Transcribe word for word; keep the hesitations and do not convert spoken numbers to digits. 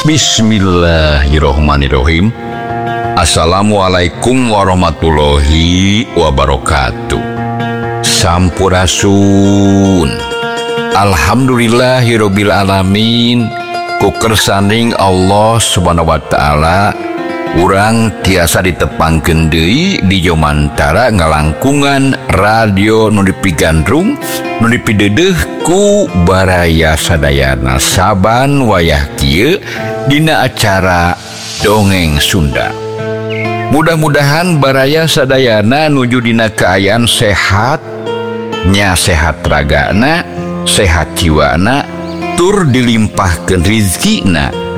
Bismillahirrohmanirrohim. Assalamualaikum warahmatullahi wabarakatuh. Sampurasun. Alhamdulillahirabbil alamin. Kukersaning Allah Subhanahu wa taala, urang tiasa ditepangkeun deui di jomantara ngalangkungan radio nu dipigandrung nu dipideudeuh ku baraya sadayana saban wayah kieu dina acara Dongeng Sunda. Mudah-mudahan baraya sadayana nuju dina kaayaan sehat, nya sehat ragana, sehat jiwana, tur dilimpahkeun rizkina